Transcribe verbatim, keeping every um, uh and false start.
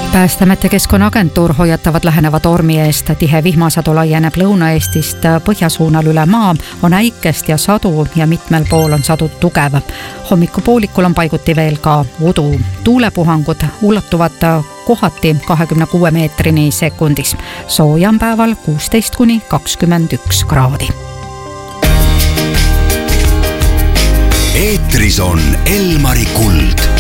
Päästeameti Keskkonnaagentuur hoiatavad läheneva tormi eest. Tihe vihmasadu laieneb Lõuna-Eestist põhjasuunal üle maa, on äikest ja sadu ja mitmel pool on sadu tugev. Hommikupoolikul on paiguti veel ka udu. Tuulepuhangud ulatuvad kohati kahekümne kuue meetrini sekundis. Soojam päeval kuusteist kuni kakskümmend üks kraadi. Eetris on Elmari Kuld.